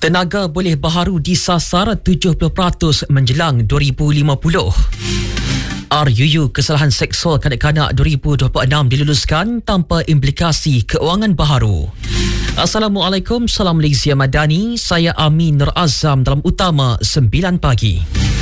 Tenaga boleh baharu disasar 70% menjelang 2050. RUU Kesalahan Seksual Kanak-kanak 2026 diluluskan tanpa implikasi keuangan baharu. Assalamualaikum, salam Malaysia Madani. Saya Amin Nur Azam dalam Utama 9 Pagi.